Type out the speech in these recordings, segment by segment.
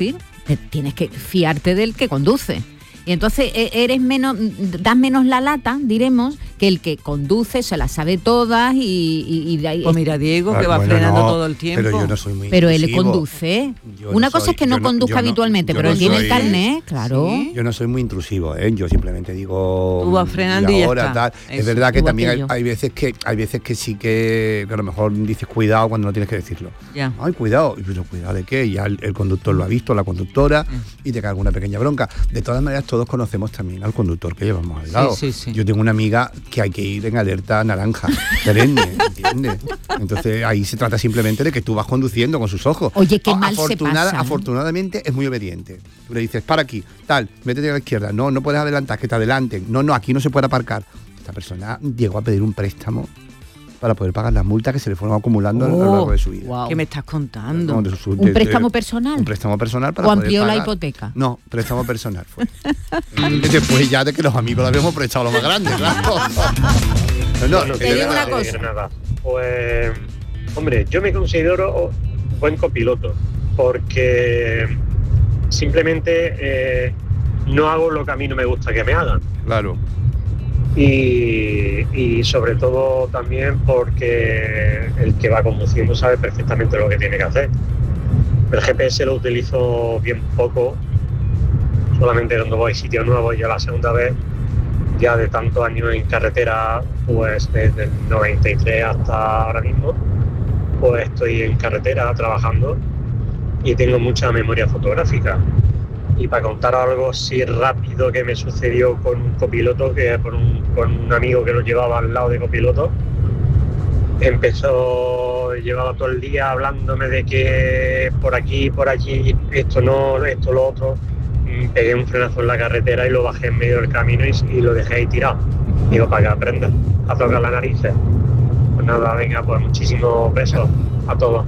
conducir, tienes que fiarte del que conduce. Y entonces das menos la lata, diremos, que el que conduce se las sabe todas y de ahí... Pues mira, Diego, que va frenando todo el tiempo. Pero yo no soy muy Pero él intrusivo. conduce. Una cosa es que no conduzca habitualmente, pero él tiene el carnet, claro. ¿Sí? Yo no soy muy intrusivo, yo simplemente digo... Tú vas frenando y ahora, ya está. Tal. Es verdad que también hay veces que sí que a lo mejor dices cuidado cuando no tienes que decirlo. Ya. Ay, cuidado. Y pero cuidado de qué, ya el conductor lo ha visto, la conductora, y te cae alguna pequeña bronca. De todas maneras, todos conocemos también al conductor que llevamos al lado. Sí. Yo tengo una amiga que hay que ir en alerta naranja, perenne, ¿entiendes? Entonces ahí se trata simplemente de que tú vas conduciendo con sus ojos. Oye, qué mal se pasa. Afortunadamente es muy obediente. Tú le dices, para aquí, tal, métete a la izquierda. No puedes adelantar, que te adelanten. No, aquí no se puede aparcar. Esta persona llegó a pedir un préstamo para poder pagar las multas que se le fueron acumulando a lo largo de su vida. Wow. ¿Qué me estás contando? ¿Un préstamo personal? Un préstamo personal para ¿O poder amplió pagar. la hipoteca? No, préstamo personal fue. Después ya de que los amigos le habíamos prestado lo más grande, claro. Te digo una cosa. Granada. Pues, hombre, yo me considero buen copiloto porque simplemente no hago lo que a mí no me gusta que me hagan. Claro. Y sobre todo también porque el que va conduciendo sabe perfectamente lo que tiene que hacer. El GPS lo utilizo bien poco, solamente cuando voy a sitios nuevos. Ya la segunda vez, ya de tantos años en carretera, pues desde el 93 hasta ahora mismo, pues estoy en carretera trabajando y tengo mucha memoria fotográfica. Y para contar algo así rápido que me sucedió con un copiloto, que con un amigo que lo llevaba al lado de copiloto, llevaba todo el día hablándome de que por aquí, por allí, esto no, esto lo otro. Pegué un frenazo en la carretera y lo bajé en medio del camino y lo dejé ahí tirado. Digo, para que aprenda a tocar las narices. Pues nada, venga, pues muchísimos besos a todos.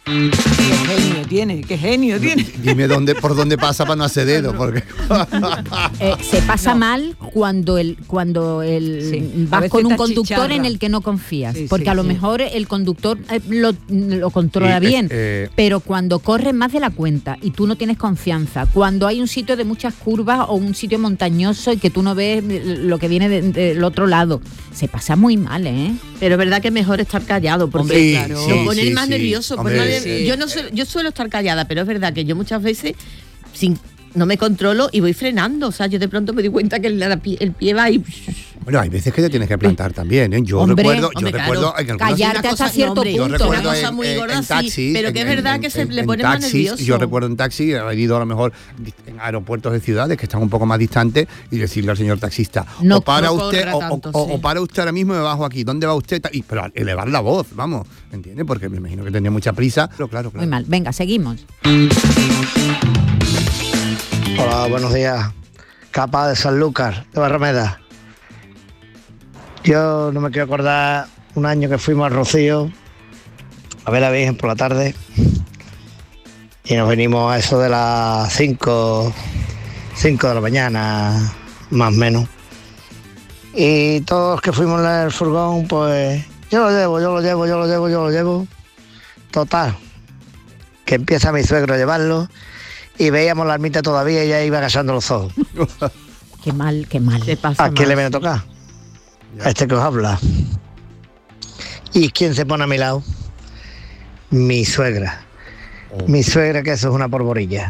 Qué genio tiene. Dime por dónde pasa para no hacer dedo, porque se pasa mal cuando vas con un conductor chicharra en el que no confías, porque a lo mejor el conductor lo controla bien, pero cuando corre más de la cuenta y tú no tienes confianza, cuando hay un sitio de muchas curvas o un sitio montañoso y que tú no ves lo que viene del otro lado, se pasa muy mal, Pero es verdad que es mejor estar callado, porque lo pone más nervioso. Yo suelo estar callada, pero es verdad que yo muchas veces no me controlo y voy frenando. O sea, yo de pronto me di cuenta que el pie va y... Bueno, hay veces que te tienes que plantar también, Yo recuerdo en algunas callarte hasta cierto punto. Yo recuerdo una cosa muy gorda, en taxis, pero que es verdad que se le pone más nervioso. Yo recuerdo en taxi, he ido a lo mejor en aeropuertos de ciudades que están un poco más distantes y decirle al señor taxista, o para usted ahora mismo me bajo aquí, ¿dónde va usted? Pero elevar la voz, vamos, ¿entiendes? Porque me imagino que tenía mucha prisa. Pero claro. Muy mal, venga, seguimos. Hola, buenos días. Capa de Sanlúcar, de Barrameda. Yo no me quiero acordar un año que fuimos al Rocío a ver a la Virgen por la tarde y nos venimos a eso de las 5 de la mañana, más o menos. Y todos los que fuimos en el furgón, pues yo lo llevo. Total, que empieza mi suegro a llevarlo y veíamos la ermita todavía y ya iba agachando los ojos. Qué mal. ¿A quién le viene a tocar? A este que os habla. ¿Y quién se pone a mi lado? Mi suegra. Mi suegra, que eso es una polvorilla.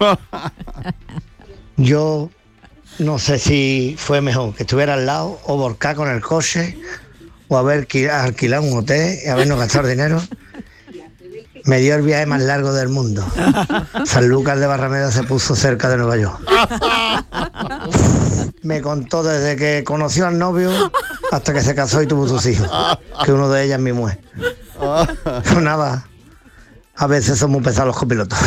Yo no sé si fue mejor que estuviera al lado o volcar con el coche o haber alquilado un hotel y habernos gastado dinero. Me dio el viaje más largo del mundo. Sanlúcar de Barrameda se puso cerca de Nueva York. Me contó desde que conoció al novio hasta que se casó y tuvo sus hijos, que uno de ellas es mi mujer. Pues nada, a veces son muy pesados los copilotos.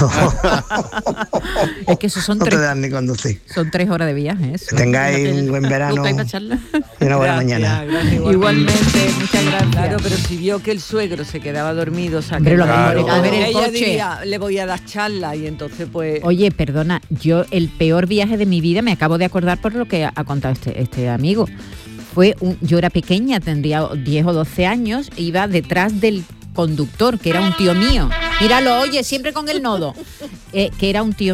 Es que eso son no te dan ni conducir. Son 3 horas de viaje, eso. Que tengáis un buen verano y una buena mañana. Igualmente, muchas gracias. Claro, pero si vio que el suegro se quedaba dormido, o sea, Hombre, que lo mismo le cabe en el ella coche. diría, le voy a dar charla y entonces pues... Oye, perdona, yo el peor viaje de mi vida, me acabo de acordar por lo que ha contado este amigo. Yo era pequeña, tendría 10 o 12 años, iba detrás del conductor, que era un tío mío. Míralo, oye, siempre con el nodo. Que era un tío